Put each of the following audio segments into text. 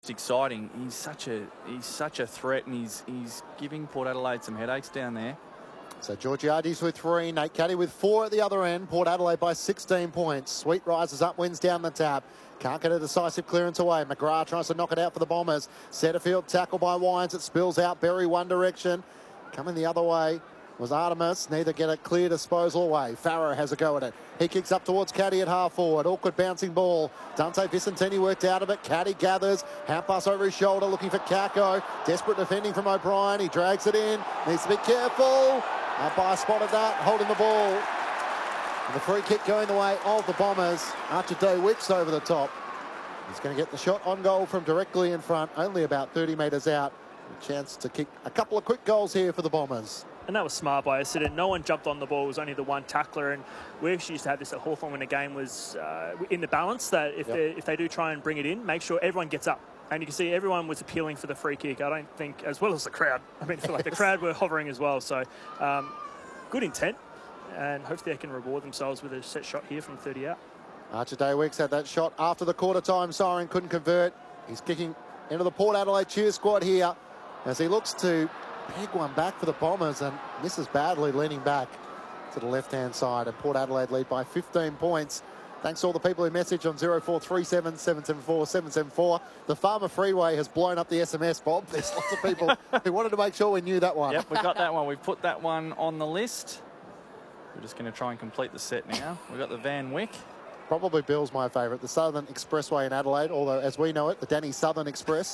exciting. He's such a threat, and he's giving Port Adelaide some headaches down there. So Georgiades with 3, Nate Caddy with 4 at the other end. Port Adelaide by 16 points. Sweet rises up, wins down the tap. Can't get a decisive clearance away. McGrath tries to knock it out for the Bombers. Setterfield tackle by Wines. It spills out. Berry one direction. Coming the other way was Artemis. Neither get a clear disposal away. Farrow has a go at it. He kicks up towards Caddy at half forward. Awkward bouncing ball. Dante Vicentini worked out of it. Caddy gathers. Hand pass over his shoulder looking for Kako. Desperate defending from O'Brien. He drags it in. Needs to be careful. Umpire spotted that, holding the ball. And the free kick going the way of the Bombers. Archer Doe whips over the top. He's going to get the shot on goal from directly in front, only about 30 metres out. A chance to kick a couple of quick goals here for the Bombers. And that was smart by Essendon. No one jumped on the ball. It was only the one tackler. And we actually used to have this at Hawthorn when the game was in the balance, that if they do try and bring it in, make sure everyone gets up. And you can see everyone was appealing for the free kick. I don't think, as well as the crowd. I mean, I feel like the crowd were hovering as well. So good intent. And hopefully they can reward themselves with a set shot here from 30 out. Archer Daywicks had that shot after the quarter time siren, couldn't convert. He's kicking into the Port Adelaide cheer squad here as he looks to peg one back for the Bombers and misses badly, leaning back to the left-hand side. And Port Adelaide lead by 15 points. Thanks to all the people who messaged on 0437 774 774. The Farmer Freeway has blown up the SMS, Bob. There's lots of people who wanted to make sure we knew that one. Yep, we got that one. We've put that one on the list. We're just going to try and complete the set now. We've got the Van Wyck. Probably Bill's my favourite. The Southern Expressway in Adelaide, although as we know it, the Danny Southern Express.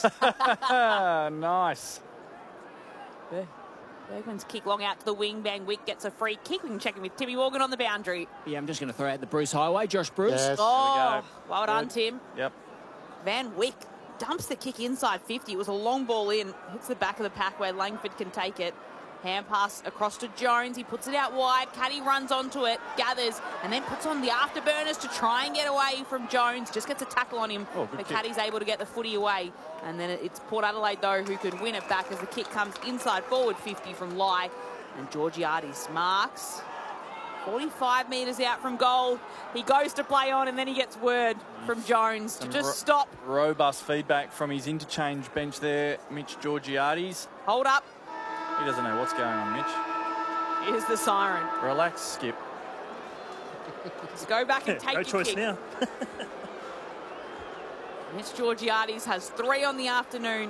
Nice. Bergman's kick long out to the wing. Van Wyck gets a free kick. We can check in with Timmy Morgan on the boundary. Yeah, I'm just going to throw out the Bruce Highway. Josh Bruce. Yes. Oh, well done, Tim. Yep. Van Wyck dumps the kick inside 50. It was a long ball in. Hits the back of the pack where Langford can take it. Hand pass across to Jones. He puts it out wide. Caddy runs onto it, gathers, and then puts on the afterburners to try and get away from Jones. Just gets a tackle on him, but Caddy's able to get the footy away. And then it's Port Adelaide, though, who could win it back as the kick comes inside forward 50 from Lai. And Georgiades marks 45 metres out from goal. He goes to play on, and then he gets word from Jones to just stop. Robust feedback from his interchange bench there, Mitch Georgiades. Hold up. He doesn't know what's going on, Mitch. Here's the siren. Relax, Skip. Just go back and take no your choice kick. now. Mitch Georgiades has 3 on the afternoon.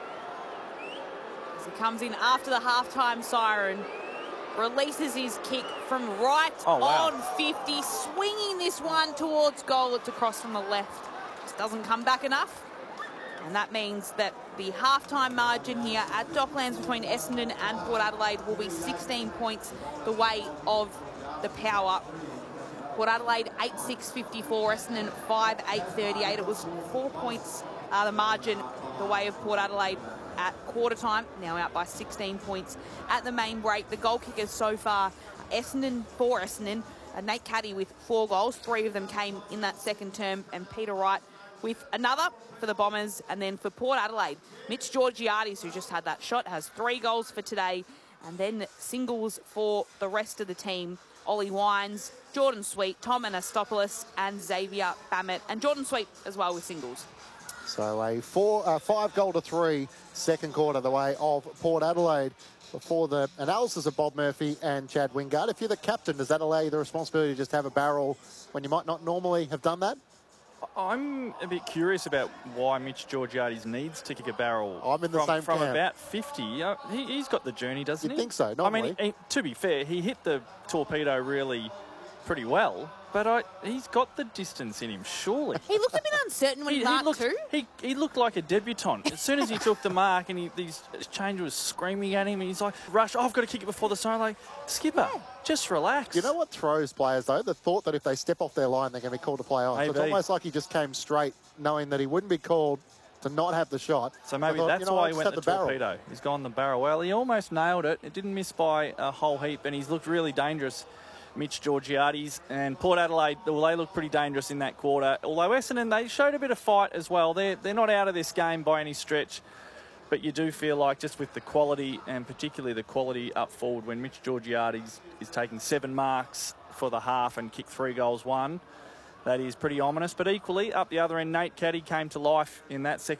As he comes in after the halftime siren, releases his kick from right on 50, swinging this one towards goal. It's across from the left. Just doesn't come back enough. And that means that the halftime margin here at Docklands between Essendon and Port Adelaide will be 16 points the way of the Power. Port Adelaide 8-6-54, Essendon 5-8-38. It was 4 points the margin the way of Port Adelaide at quarter time, now out by 16 points at the main break. The goal kickers so far, Essendon, Nate Caddy with 4 goals. 3 of them came in that second term, and Peter Wright with another for the Bombers. And then for Port Adelaide, Mitch Georgiades, who just had that shot, has 3 goals for today. And then singles for the rest of the team. Ollie Wines, Jordan Sweet, Tom Anastopoulos, and Xavier Bammett. And Jordan Sweet as well with singles. So a 5-3 second quarter the way of Port Adelaide. Before the analysis of Bob Murphy and Chad Wingard, if you're the captain, does that allow you the responsibility to just have a barrel when you might not normally have done that? I'm a bit curious about why Mitch Georgiades needs to kick a barrel. I'm in the same from camp. About 50. He's got the journey, doesn't he? You'd think so, normally. I mean, to be fair, he hit the torpedo really pretty well, but he's got the distance in him, surely. He looked a bit uncertain when he marked too. He looked like a debutant. As soon as he took the mark and his change was screaming at him, and he's like, rush, I've got to kick it before the sign. Like, skipper, just relax. You know what throws players, though? The thought that if they step off their line, they're going to be called to play on. So it's almost like he just came straight, knowing that he wouldn't be called to not have the shot. So maybe that's why he went the torpedo. He's gone the barrel. Well, he almost nailed it. It didn't miss by a whole heap, and he's looked really dangerous, Mitch Georgiades. And Port Adelaide, well, they look pretty dangerous in that quarter. Although Essendon, they showed a bit of fight as well. They're not out of this game by any stretch. But you do feel like just with the quality, and particularly the quality up forward, when Mitch Georgiades is taking 7 marks for the half and kicked 3 goals, 1, that is pretty ominous. But equally, up the other end, Nate Caddy came to life in that second